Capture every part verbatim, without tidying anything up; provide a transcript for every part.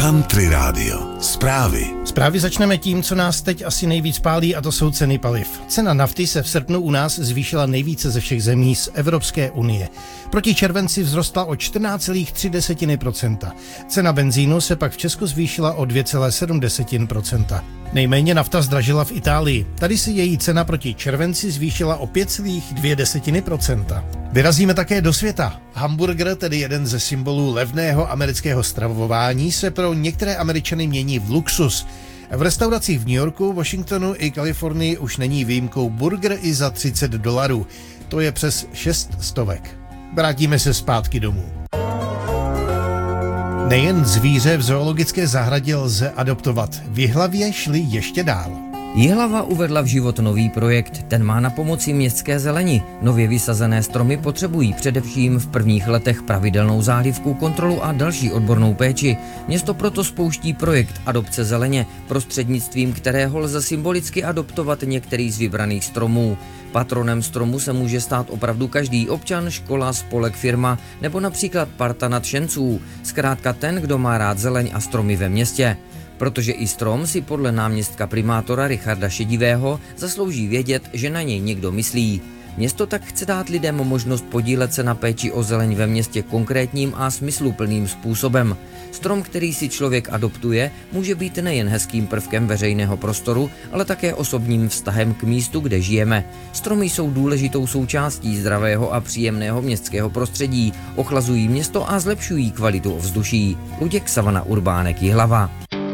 Country Radio. Zprávy. Zprávy začneme tím, co nás teď asi nejvíc pálí, a to jsou ceny paliv. Cena nafty se v srpnu u nás zvýšila nejvíce ze všech zemí z Evropské unie. Proti červenci vzrostla o čtrnáct celá tři procenta. Cena benzínu se pak v Česku zvýšila o dvě celá sedm procenta. Nejméně nafta zdražila v Itálii. Tady se její cena proti červenci zvýšila o pět celá dvě procenta. Vyrazíme také do světa. Hamburger, tedy jeden ze symbolů levného amerického stravování, se pro některé Američany mění v luxus. V restauracích v New Yorku, Washingtonu i Kalifornii už není výjimkou burger i za třicet dolarů. To je přes šest stovek. Vrátíme se zpátky domů. Nejen zvíře v zoologické zahradě lze adoptovat. V Jihlavě šli ještě dál. Jihlava uvedla v život nový projekt, ten má na pomoci městské zeleni. Nově vysazené stromy potřebují především v prvních letech pravidelnou záhlivku, kontrolu a další odbornou péči. Město proto spouští projekt Adopce zeleně, prostřednictvím kterého lze symbolicky adoptovat některý z vybraných stromů. Patronem stromu se může stát opravdu každý občan, škola, spolek, firma nebo například parta nadšenců. Zkrátka ten, kdo má rád zeleň a stromy ve městě. Protože i strom si podle náměstka primátora Richarda Šedivého zaslouží vědět, že na něj někdo myslí. Město tak chce dát lidem možnost podílet se na péči o zeleň ve městě konkrétním a smysluplným způsobem. Strom, který si člověk adoptuje, může být nejen hezkým prvkem veřejného prostoru, ale také osobním vztahem k místu, kde žijeme. Stromy jsou důležitou součástí zdravého a příjemného městského prostředí, ochlazují město a zlepšují kvalitu ovzduší. Luděk Savana Urbánek, Jihlava.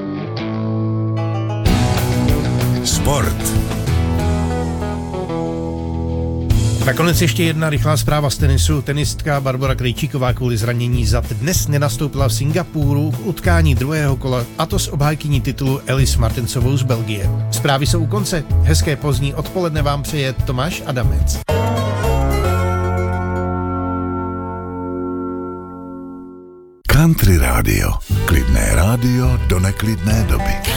Sport. Nakonec ještě jedna rychlá zpráva z tenisu. Tenistka Barbora Krejčíková kvůli zranění zad dnes nenastoupila v Singapuru k utkání druhého kola, a to s obhájkyní titulu Ellis Martinsovou z Belgie. Zprávy jsou u konce. Hezké pozdní odpoledne vám přeje Tomáš Adamec. Country Radio. Klidné rádio do neklidné doby.